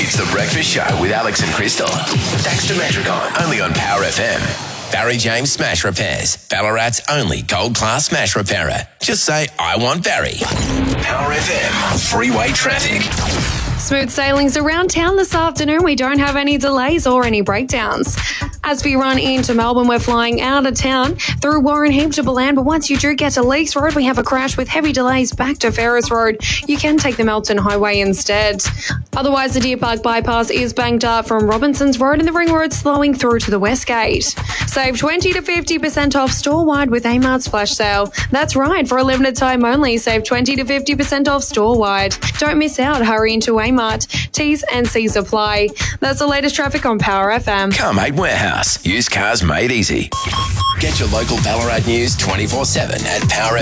It's The Breakfast Show with Alex and Crystal. Daxter Metricon, only on Power FM. Barry James Smash Repairs, Ballarat's only gold-class smash repairer. Just say, I want Barry. Power FM, freeway traffic. Smooth sailings around town this afternoon. We don't have any delays or any breakdowns. As we run into Melbourne, we're flying out of town through Warren Heap to Ballan, but once you do get to Leakes Road, we have a crash with heavy delays back to Ferris Road. You can take the Melton Highway instead. Otherwise, the Deer Park bypass is banked up from Robinson's Road and the Ring Road slowing through to the West Gate. Save 20 to 50% off store-wide with Amart's flash sale. That's right, for a limited time only, save 20 to 50% off store-wide. Don't miss out, hurry into Amart. T's and C's apply. That's the latest traffic on Power FM. Car-Mate Warehouse. Used cars made easy. Get your local Ballarat news 24/7 at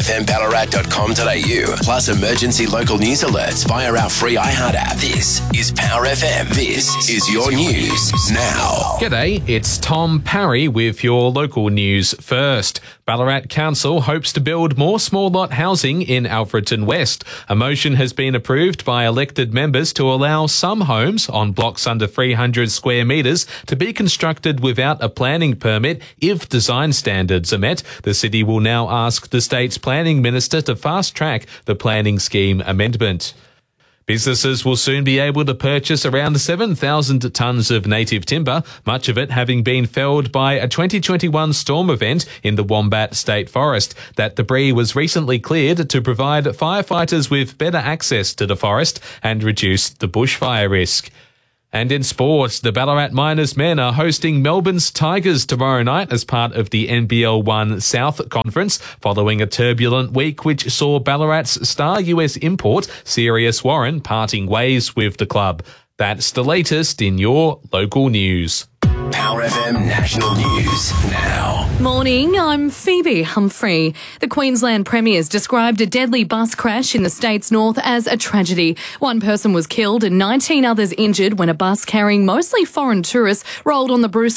powerfmballarat.com.au. Plus emergency local news alerts via our free iHeart app. This is Power FM. This is your news now. G'day, it's Tom Parry with your local news first. Ballarat Council hopes to build more small lot housing in Alfredton West. A motion has been approved by elected members to allow some homes on blocks under 300 square metres to be constructed without a planning permit if design standards are met. The city will now ask the state's planning minister to fast-track the planning scheme amendment. Businesses will soon be able to purchase around 7,000 tonnes of native timber, much of it having been felled by a 2021 storm event in the Wombat State Forest. That debris was recently cleared to provide firefighters with better access to the forest and reduce the bushfire risk. And in sports, the Ballarat Miners men are hosting Melbourne's Tigers tomorrow night as part of the NBL 1 South Conference, following a turbulent week which saw Ballarat's star US import, Sirius Warren, parting ways with the club. That's the latest in your local news. Power FM National News now. Morning, I'm Phoebe Humphrey. The Queensland Premier's described a deadly bus crash in the state's north as a tragedy. One person was killed and 19 others injured when a bus carrying mostly foreign tourists rolled on the Bruce